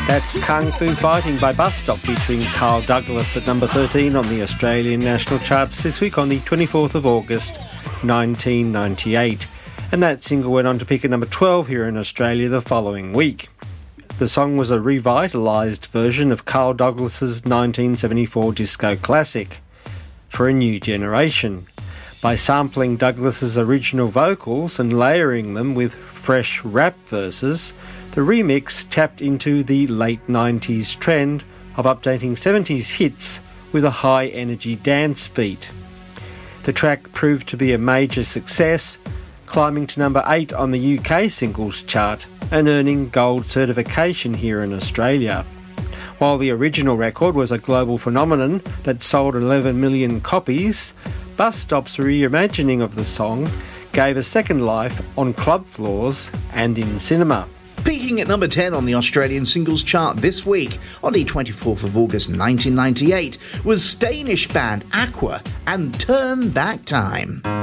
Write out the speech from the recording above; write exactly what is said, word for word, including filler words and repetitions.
That's Kung Fu Fighting by Bus Stop featuring Carl Douglas at number thirteen on the Australian national charts this week on the twenty-fourth of August nineteen ninety-eight. And that single went on to peak at number twelve here in Australia the following week. The song was a revitalised version of Carl Douglas's nineteen seventy-four disco classic, For a New Generation. By sampling Douglas's original vocals and layering them with fresh rap verses, the remix tapped into the late nineties trend of updating seventies hits with a high-energy dance beat. The track proved to be a major success, climbing to number eight on the U K singles chart and earning gold certification here in Australia. While the original record was a global phenomenon that sold eleven million copies, Bus Stop's reimagining of the song gave a second life on club floors and in cinema. Peaking at number ten on the Australian singles chart this week, on the twenty-fourth of August nineteen ninety-eight, was Danish band Aqua and Turn Back Time.